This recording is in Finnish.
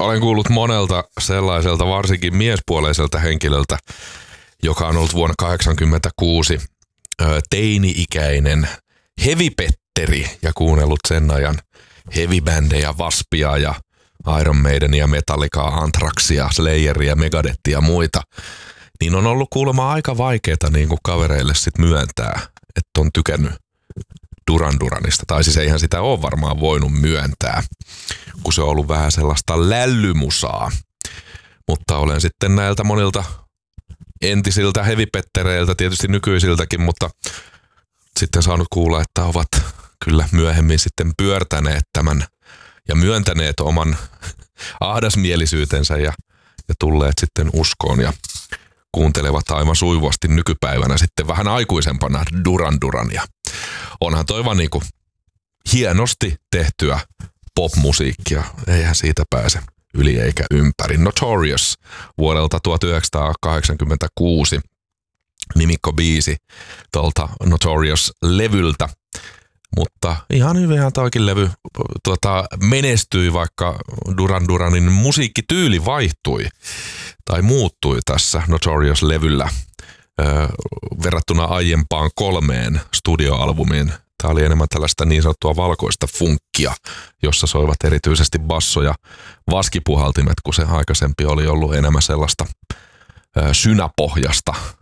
Olen kuullut monelta sellaiselta, varsinkin miespuoleiselta henkilöltä, joka on ollut vuonna 1986 teini-ikäinen hevipetteri ja kuunnellut sen ajan heavy-bändejä, Waspia ja Iron Maidenia, Metallicaa, Anthraxia, Slayeria, Megadethia ja muita. Niin on ollut kuulemma aika vaikeeta niin kuin kavereille sit myöntää, että on tykännyt Duran Duranista. Tai siis eihän sitä ole varmaan voinut myöntää, kun se on ollut vähän sellaista lällymusaa. Mutta olen sitten näiltä monilta entisiltä hevipettereiltä, tietysti nykyisiltäkin, mutta sitten saanut kuulla, että ovat kyllä myöhemmin sitten pyörtäneet tämän ja myöntäneet oman ahdasmielisyytensä ja tulleet sitten uskoon ja kuuntelevat aivan sujuvasti nykypäivänä sitten vähän aikuisempana Duran Durania. Onhan toi vaan niinku hienosti tehtyä popmusiikkia, eihän siitä pääse yli eikä ympäri. Notorious vuodelta 1986, nimikkobiisi tuolta Notorious-levyltä. Mutta ihan hyvinhän toikin levy menestyi, vaikka Duran Duranin musiikkityyli vaihtui tai muuttui tässä Notorious-levyllä verrattuna aiempaan 3 studioalbumiin. Tämä oli enemmän tällaista niin sanottua valkoista funkkia, jossa soivat erityisesti basso ja vaskipuhaltimet, kun se aikaisempi oli ollut enemmän sellaista synäpohjasta